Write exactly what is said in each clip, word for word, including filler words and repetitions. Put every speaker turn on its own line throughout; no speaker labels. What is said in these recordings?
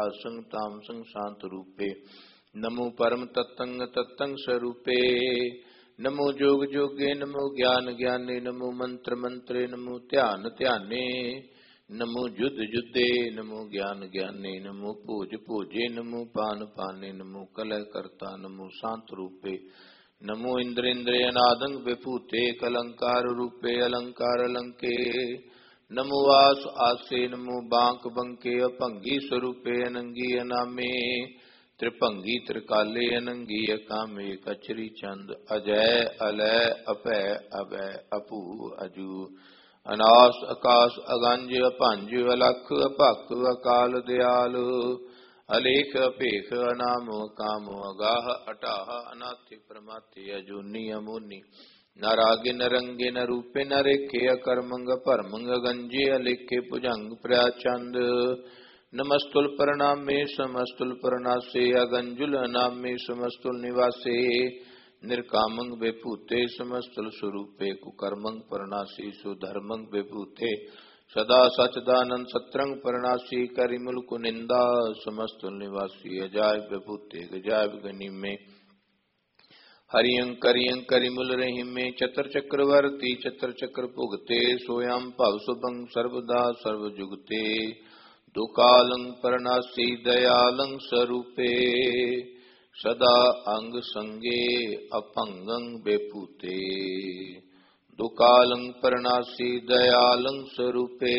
संग ताम संग शांत रूपे। नमो परम तत्तंग तत्तंग स्वरूपे। नमो जोग जोगे नमो ज्ञान ज्ञाने। नमो मंत्र मंत्रे नमो ध्यान ध्याने। नमो युद्ध युद्धे नमो ज्ञान ज्ञाने। नमो भोज भोजे नमो पान पाने। नमो कलह करता नमो शांत रूपे। नमो इंद्र इंद्रिय अनादंग विभूते कलंकार रूपे अलंकार अलंके। नमो वास आसे नमो बांक बंके अभंगी स्वरूपे अनंगी अनामे। त्रिभंगी त्रिकाले अनंगी अकामे। कचरी चंद अजय अलय अभय अभय अपू अजू। अनास आकाश अगंज अपंज अलख अपक अकाल दयाल। अलेख अपेख अनाम काम अगाह अटाह अनाथि प्रमाथि अजूनी अमूनी। न रागे न रंगे न रूपे न रेखे अकर्मंग परमंग गंजे अलेखे भुजंग प्रचंद। नमस्तुल प्रणामे समस्तुल प्रणासे अगंजुल अनामे समस्तुल निवासे। निर्कामंग विभूते समस्तुल स्वरूपे कुकर्मंग प्रणासी सुधर्मंग विभूते। सदा सचदानंद सत्रंग प्रणासी करिमुल कुनिंदा समस्तुल निवासी। अजाय विभूते गजाय गनि में हरियं करियं करिमुल रहीमे। चतर चक्रवर्ती चतर चक्र भुगते सोयाम भव शुभं सर्वदा सर्व जुगते। दुकालं प्रणासी दयालं स्वरूपे। सदा अंग संगे अपंगं विभूते। दुकालं प्रणासी दयालं स्वरूपे।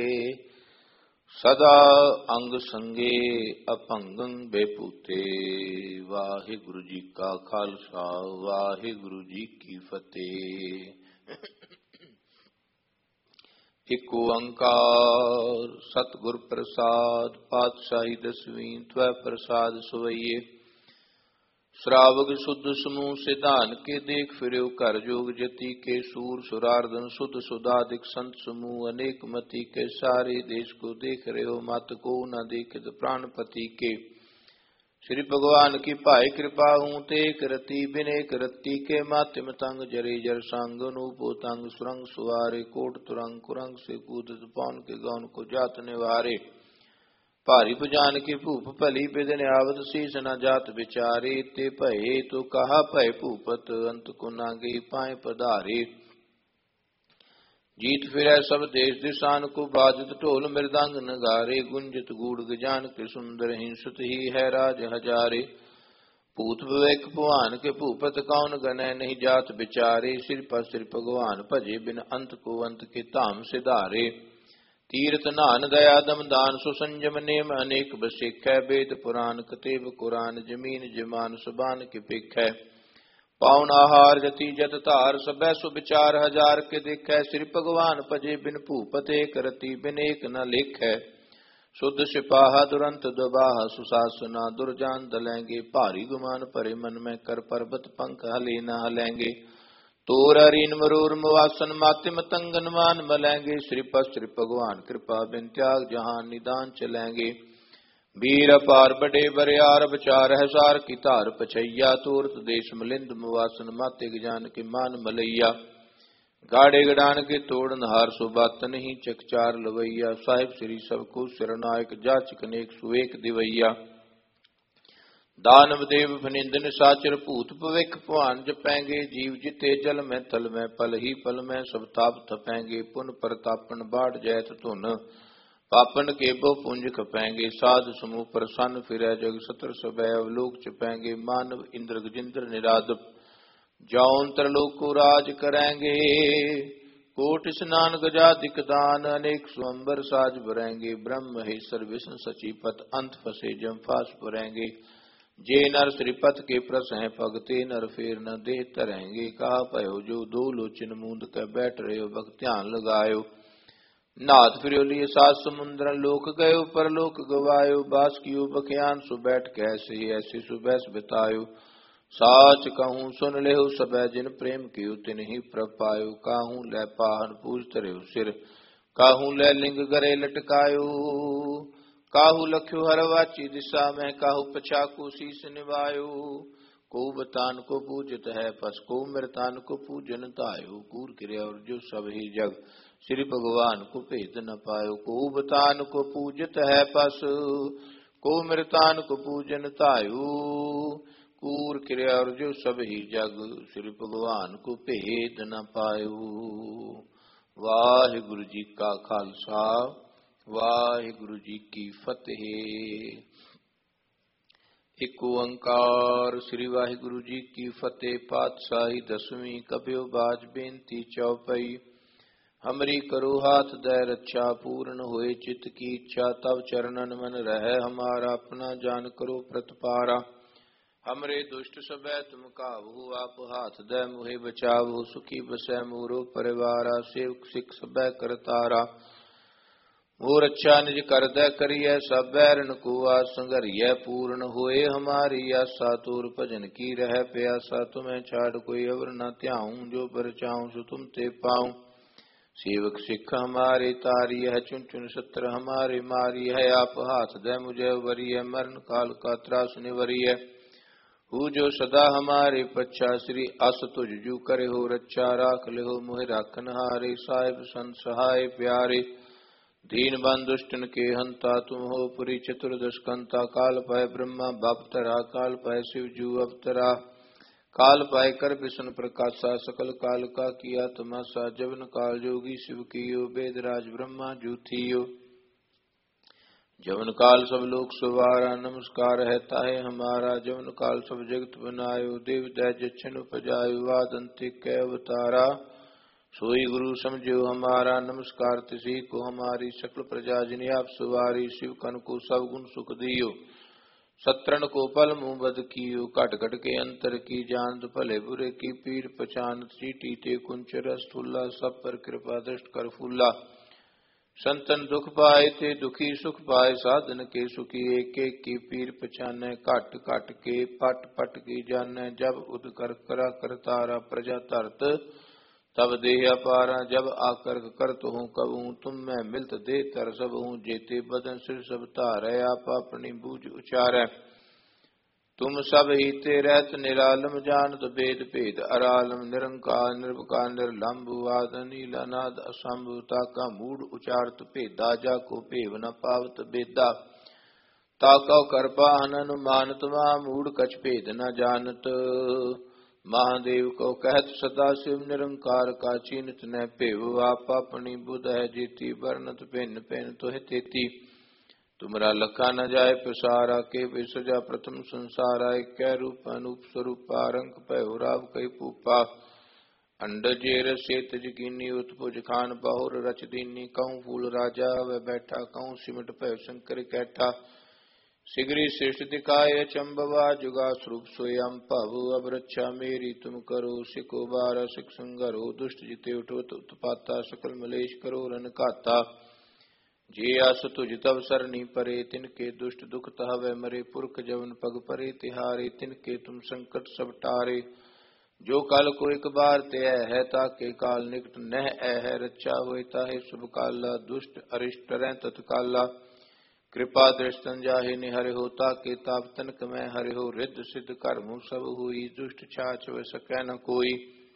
सदा अंग संगे अपंगं विभूते। वाहिगुरु जी का खालसा वाहिगुरु जी की फतेह। एक ओंकार सतगुर प्रसाद पातशाही दसवीं त्वै प्रसाद सवैये। श्रावक शुद्ध समूह सिधान के देख फिर्यो कर जोग जति के। सूर सुरार्दन शुद्ध सुधादिक संत समूह अनेक मति के। सारे देश को देख रहे हो मत को न देखत प्राणपति के। श्री भगवान की पाई कृपा हूँ ते करती बिने करती के। माध्यम तंग जरे जर संग नूपो तंग सुरंग सुवारे। कोट तुरंग कुरंग से कूदत पौन के गौन को जात निवारे। भारी भुजान की भूप भली बिदन आवत शीस न जात बिचारे। ते भये तो कहा भय भूपत अंत को नागे पाए पधारे। जीत फिरै सब देश दिशान को बाजत ढोल मृदंग नगारे। गुंजत गूढ़ गजान के सुंदर हिंसत ही है राज हजारे। भूत विवेक भुआन के भूपत कौन गणै नहीं जात बिचारे। सिर पर सिर भगवान भजे बिन अंत को अंत के धाम सिधारे। तीर्थ नान दया दम दान सुसंजम नेम अनेक बसेखै। वेद पुराण कतेब कुरान जमीन जमान सुबान के पेखै। पाउन आहार जति जत धार सबै सुविचार हजार के देखै। श्री भगवान भजे बिन भूपत एक रति बिन एक न लेखै। शुद्ध सिपाहा दुरंत दुबाहा सुशासना दुर्जान दलेंगे। भारी गुमान भरे मन में कर पर्वत पंख हले न हलेंगे। तोर हरीन मरूर मुवासन मातिम तंगन मान मलेंगे। श्रीपद श्री भगवान कृपा बिन त्याग जहान निदान चलेंगे। वीर अपार बड़े बरियार बचार है सार की धार पछैया। तोरत देश मलिंद मुवासन माते जान के मान मलैया। गाड़े गडान के तोड़ नहार सुबात नहीं चकचार लवैया। साहिब श्री सबको सिरनायक जाचक नेक सुएक दिवैया। दानव देव फनिंदन साचर भूत भविख भवान जपैंगे। जीव जिते जल में थल में पल ही पल में सब ताप थपैंगे। पुन प्रतापन बाढ़ जैत धुन पापन के बहु पुंज खपैंगे। साध समूह प्रसन्न फिरै जग सतर सबै अवलोक चपैंगे। मानव इंद्र गजिंद्र निराद जौन त्रिलोक को राज करेंगे। कोट स्नान गजाधिक दान अनेक स्वंबर साज भरेंगे। ब्रह्म महेश्वर विष्णु सचीपत अंत फसे जम फास पुरेंगे। जे नर श्रीपत के प्रस हैं भगते नर फेर न दे तरेंगे। कहा भयो जो दो लोचन मूंद कर बैठ रहे हो भक्त ध्यान लगायो। नाथ फिर लिए सात समुद्र लोक गयो परलोक गवायो। बास कियो बखियान सु बैठ कैसे ऐसे सुबैस बितायो। साच कहूँ सुन ले सब जिन प्रेम कियो तिन ही प्रपायो। काहू लै पाहन पूज तरे सिर काहू लै लिंग गरे लटकायो। काहू लख्यो हरवाची दिशा में काहू पछाकू शीस निवायो। को बतान को पूजत है पस को मृतान को पूजन तायो। कूर क्रिया और जो सब ही जग श्री भगवान को भेद न पायो। को बतान को पूजत है पस को मृतान को पूजन तायु, कूर क्रिया और जो सब ही जग, श्री भगवान को भेद न पायु। वाहिगुरु जी का खालसा, वाहिगुरु जी की फतेह। एक ओंकार श्री वाहिगुरु जी की फतेह। पातशाही दसवीं कबियो बाज बेनती चौपई। हमरी करो हाथ दय रक्षा, पूर्ण होए चित्त की इच्छा, तब चरणन मन रह हमारा, अपना जान करो प्रतिपारा। हमरे दुष्ट सबै तुम काबू, आप हाथ दय मुहे बचावो, सुखी बसै मोरो परिवारा, सेवक सिख सबै करतारा। मोर अच्छा निज कर दय करिय, सब बैरन को आस संगरिय, पूर्ण होए हमारी आशा, तोर भजन की रह प्यासा। तुम्हें छाड़ कोई अवर न त्याऊं, जो बर चाऊं सो तुम ते पाऊं। सेवक सिख हमारे तारी है, चुन चुन सत्र हमारे मारी है, आप हाथ दय मुझे वरिय, मरण काल का त्रास निवरिय। हु जो सदा हमारे पच्छा, श्री अस तुझ जू करे हो रक्षा, राख ले हो मोहि राखन हारे, साहिब संत सहाय प्यारे। दीन बंधुष्टन के हंता, तुम हो पुरी चतुर्दश कंता, काल पाए ब्रह्मा बापतरा, काल पाए शिव जू अवतरा, काल पाए कर विष्णु प्रकाशा, सकल काल का किया तमाशा, जवन काल जोगी शिव कियो, वेदराज ब्रह्मा जू थियो। जवन काल सब लोक सुवारा, नमस्कार है ताहे हमारा, जवन काल सब जगत बनायो, देव दैज छन उपजायो, आदंतिक कै अवतारा। सोई गुरु समझो हमारा, नमस्कार तिसी को हमारी, सकल प्रजा जिन्हें आप सवारी। शिव कन को सब गुण सुख दियो, सत्रन को पल मुँह बद कियो, कट कट के अंतर की जानत, भले बुरे की पीर पहचानत, चीटी ते कुंच रस फुल्ला, सब पर कृपा दृष्ट कर फूला। संतन दुख पाए ते दुखी सुख पाए, साधन के सुखी एक एक की पीर पहचाने, काट काट के पट पट की जाने, जब उद कर करा करतारा, प्रजा तरत तब देह अपारा, जब आकर करत हूँ कबू, तुम मैं मिलत दे तर सब हूँ, जेते बदन सिर सब तारे, आप अपनी बूझ उचारे। तुम सब ही ते रहत निरालम, जानत भेद भेद अरालम, निरंकार निर्विकार निर्लंबु, आद नील अनाद असंभु, ताका मूड उचारत भेदा, जाको भेव न पावत बेदा। ताका कृपा हनन मानत, वहाँ मूड कछ भेद न जानत। महादेव को कहत सदा शिव, निरंकार का चीनत न पेव, आप अपनी बुध है जीती, वर्णत पेन पेन तो है तेती। तुमरा लखा न जाय प्रसारा, के विसजा प्रथम संसारा, कै रूप अनूप स्वरूप, रंग पय राव कई पूपा। अंड जेर सेत जकीनी, उत्पुज खान बहुर रच दीनी, कहूँ फूल राजा वह बैठा, कहूँ सिमट पय शंकर कैठा। शिगरी श्रेष्ठ दिखाए चंबवा, जुगा स्वरूप स्वयं पव, अब रक्षा मेरी तुम करो, सिको बार सिख संगरो, दुष्ट जिते उठो उत्पाता, सकल मलेश करो रन खाता। जे आस तुझ तब सरनी परे, तिनके दुष्ट दुख तहवे मरे, पुरख जवन पग परे तिहारे, तिनके तुम संकट सब टारे। जो काल को एक बार ते है, ताके काल निकट नह है, रक्षा हुए ताहे शुभ काला, दुष्ट अरिष्ट रह तत्काला। कृपा दृष्टन जाहि निहर होता, के ताप तनक में हरि हो, रिद्ध सिद्ध कर्म सब हुई, दुष्ट छाछ व सकै न कोई।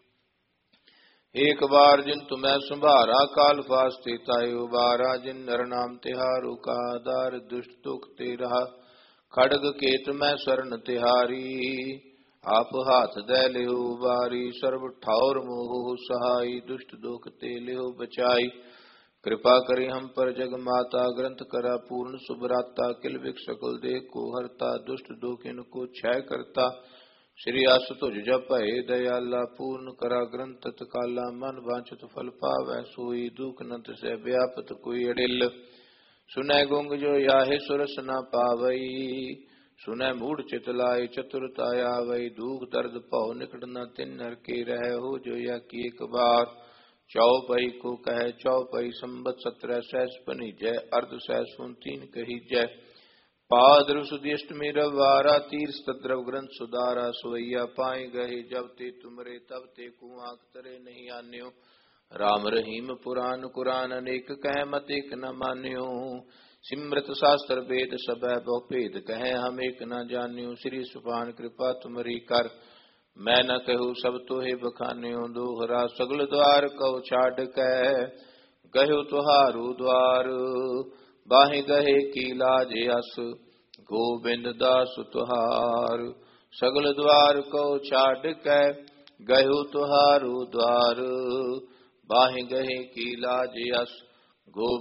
एक बार जिन तुम्हें संभारा, काल फास्ते ताय उबारा, जिन नर नाम तिहारू का, दार दुष्ट दुख ते रहा, खड़ग केत में शरण तिहारी। आप हाथ दे लेहो बारी, सर्व ठाउर मोह सहाई, दुष्ट दुख ते लेहो बचाई। कृपा करी हम पर जग माता, ग्रंथ करा पूर्ण सुभराता, किल विक सकल देह को हरता, दुष्ट दुखिन को क्षय करता। श्री आस तुझ जपै दयाला, पूर्ण करा ग्रंथ तत्काला, मन वांछित फल पावै सोई, दुख नत से व्यापत कोई अडिल। सुनै गुंग जो याहे सुरस न पावई, सुनै मूढ़ चित लाय चतुरता आवई, दुख दर्द पौ निकट न तिन नर के, रह हो जो या की एक बार। चौपई को कहे चौपई, संबत सत्रह सहस पनी जय, अर्ध सहस तीन कही जय। पाद्र सुदी अष्टमी रवारा, तीर्थ तद्रव ग्रंथ सुधारा, सोईया पाए गए जब ते तुमरे, तब ते कुआंक तरे नहीं आन्यो। राम रहीम पुराण कुरान, अनेक कह मत एक न मान्यो। सिमृत शास्त्र वेद सब बहु भेद, कहे हम एक न जान्यो। श्री सुपान कृपा तुमरी कर, मैं न कहूँ सब तोहे बखान्यो। दोहरा सगल द्वार कहो छाड़ कै, गयो तुहारू द्वार, बाहि गहे की लाज अस, गोबिंद दास तुहार। सगल द्वार को छाड़ कै गयो तुहारू द्वार। बाहि गहे की लाज यस गोबिंद